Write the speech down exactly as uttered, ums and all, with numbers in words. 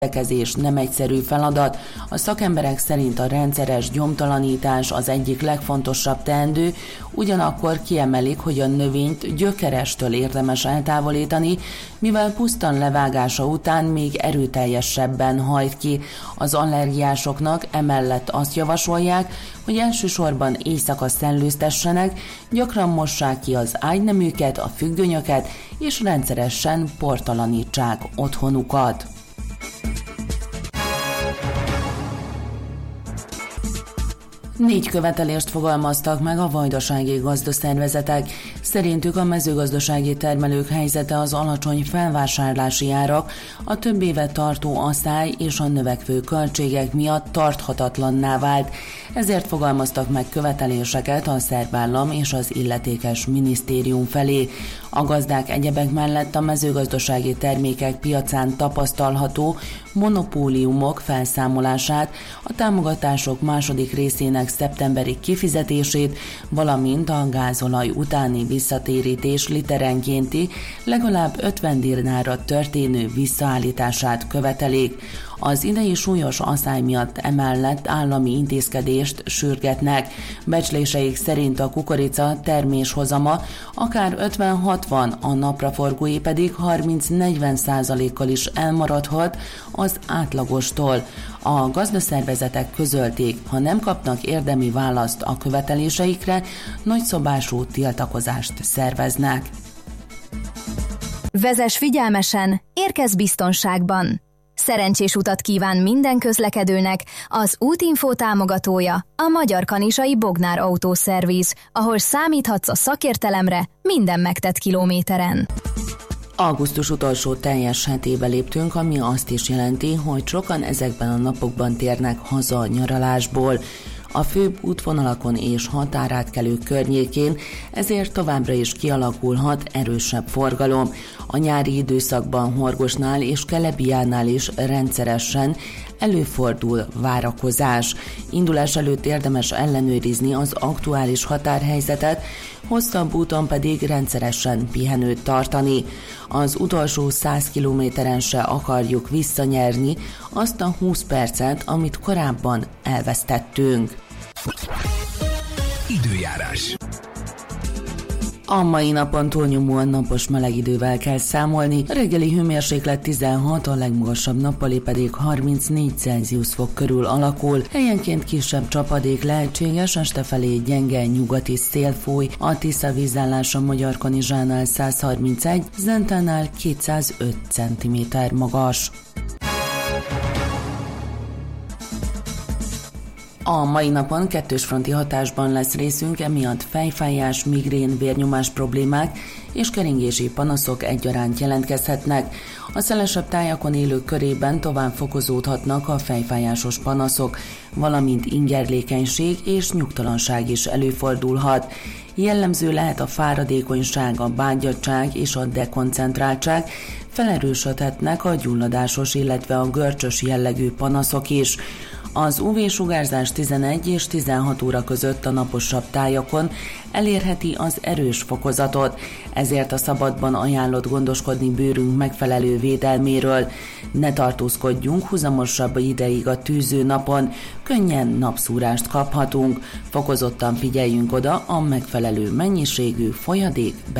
Védekezés nem egyszerű feladat, a szakemberek szerint a rendszeres gyomtalanítás az egyik legfontosabb teendő, ugyanakkor kiemelik, hogy a növényt gyökerestől érdemes eltávolítani, mivel pusztan levágása után még erőteljesebben hajt ki. Az allergiásoknak emellett azt javasolják, hogy elsősorban éjszaka szellőztessenek, gyakran mossák ki az ágyneműket, a függönyöket, és rendszeresen portalanítsák otthonukat. Négy követelést fogalmaztak meg a vajdasági gazdaszervezetek. Szerintük a mezőgazdasági termelők helyzete az alacsony felvásárlási árak, a több éve tartó asszály és a növekvő költségek miatt tarthatatlanná vált. Ezért fogalmaztak meg követeléseket a szerb állam és az illetékes minisztérium felé. A gazdák egyebek mellett a mezőgazdasági termékek piacán tapasztalható monopóliumok felszámolását, a támogatások második részének szeptemberi kifizetését, valamint a gázolaj utáni visszatérítés literenkénti legalább ötven dirnára történő visszaállítását követelik. Az idei súlyos asszály miatt emellett állami intézkedést sürgetnek. Becsléseik szerint a kukorica terméshozama akár ötven-hatvan, a napraforgói pedig harminc-negyven százalékkal is elmaradhat az átlagostól. A gazdaszervezetek közölték, ha nem kapnak érdemi választ a követeléseikre, nagyszabású tiltakozást szerveznek. Vezess figyelmesen, érkezz biztonságban! Szerencsés utat kíván minden közlekedőnek az Útinfo támogatója, a Magyar Kanizsai Bognár Autószerviz, ahol számíthatsz a szakértelemre minden megtett kilométeren. Augusztus utolsó teljes hetébe léptünk, ami azt is jelenti, hogy sokan ezekben a napokban térnek haza a nyaralásból. A főbb útvonalakon és határátkelők környékén ezért továbbra is kialakulhat erősebb forgalom. A nyári időszakban Horgosnál és Kelebiánál is rendszeresen előfordul várakozás. Indulás előtt érdemes ellenőrizni az aktuális határhelyzetet, hosszabb úton pedig rendszeresen pihenőt tartani. Az utolsó száz kilométeren se akarjuk visszanyerni azt a húsz percet, amit korábban elvesztettünk. Időjárás. A mai napon túlnyomóan napos meleg idővel kell számolni, a reggeli hőmérséklet tizenhat, a legmagasabb nappali pedig harmincnégy Celsius fok körül alakul. Helyenként kisebb csapadék lehetséges, este felé gyenge nyugati szél fúj, a Tisza vízállása Magyarkanizsánál száz harmincegy, Zentánál kétszázöt centiméter magas. A mai napon kettős fronti hatásban lesz részünk, emiatt fejfájás, migrén, vérnyomás problémák és keringési panaszok egyaránt jelentkezhetnek. A szelesebb tájakon élők körében tovább fokozódhatnak a fejfájásos panaszok, valamint ingerlékenység és nyugtalanság is előfordulhat. Jellemző lehet a fáradékonyság, a bágyadtság és a dekoncentráltság, felerősödhetnek a gyulladásos, illetve a görcsös jellegű panaszok is. Az ú vé-sugárzás tizenegy és tizenhat óra között a naposabb tájakon elérheti az erős fokozatot, ezért a szabadban ajánlott gondoskodni bőrünk megfelelő védelméről. Ne tartózkodjunk huzamosabb ideig a tűző napon, könnyen napszúrást kaphatunk, fokozottan figyeljünk oda a megfelelő mennyiségű folyadék